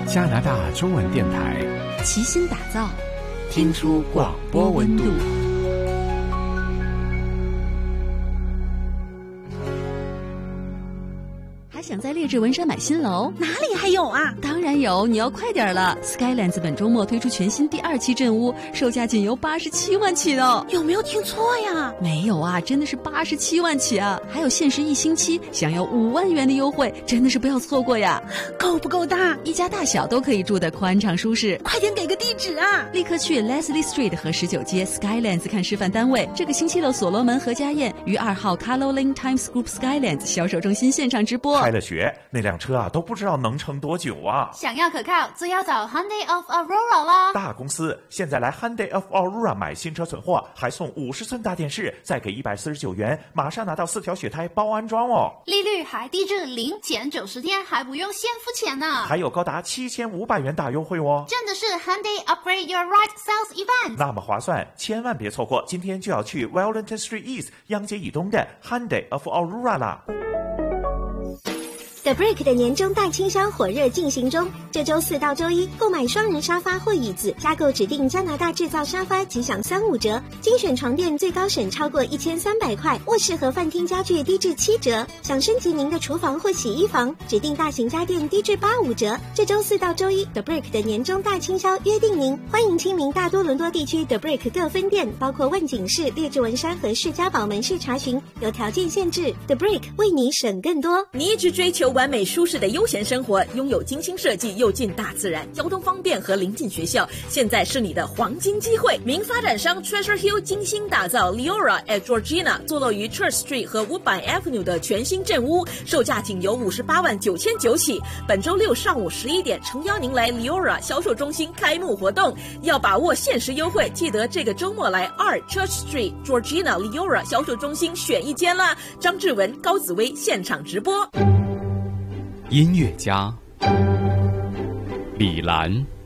加拿大中文电台， 齐心打造， 听出广播温度。 还想在劣质文山买新楼？ 哪里还有啊？ 当然有，你要快点了 ！Skylands 本周末推出全新第2期镇屋，售价仅由87万起的。 有没有听错呀？ 没有啊，真的是87万起啊！还有限时1星期，享有5万元的优惠，真的是不要错过呀！ 够不够大？ 一家大小都可以住得宽敞舒适。 快点给个地址啊！ 立刻去 Leslie Street 和19街 Skylands 看示范单位。这个星期六所罗门和家宴于2号 Carlo Lane Times Group Skylands 销售中心现场直播。 开了学，那辆车啊都不知道能撑多久啊！ 想要可靠，就要找 Hyundai of Aurora 啦！ 大公司现在来 Hyundai of Aurora 买新车存货，还送50寸大电视，再给149元，马上拿到4条雪胎包安装哦！ 利率还低至0减90天，还不用先付钱呢！ 还有高达7500元大优惠哦！ 真的是 Hyundai Upgrade Your Ride Sales Event， 那么划算，千万别错过！今天就要去 Wellington Street East 央街以东的 Hyundai of Aurora 啦！ The Brick 的年终大清销火热进行中，这周4到周1购买双人沙发或椅子，加购指定加拿大制造沙发即享35折，精选床垫最高省超过1300块，卧室和饭厅家具低至7折，想升级您的厨房或洗衣房，指定大型家电低至85折。这周4到周1 The Brick 的年终大清销约定您，欢迎亲临大多伦多地区 The Brick 各分店，包括万景市、列治文山和士嘉堡门市查询，有条件限制。The Brick 为你省更多。 你一直追求完美舒适的悠闲生活，拥有精心设计又近大自然，交通方便和临近学校，现在是你的黄金机会。名发展商 Treasure Hill 精心打造 Leora at Georgina， 坐落于 Church Street 和 Woodbine Avenue 的全新镇屋，售价仅由58万9,900起。本周六上午11点，诚邀您来 Leora 销售中心开幕活动，要把握限时优惠，记得这个周末来2 Church Street Georgina Leora 销售中心选一间啦。张志文、高紫薇现场直播。 音乐家李兰。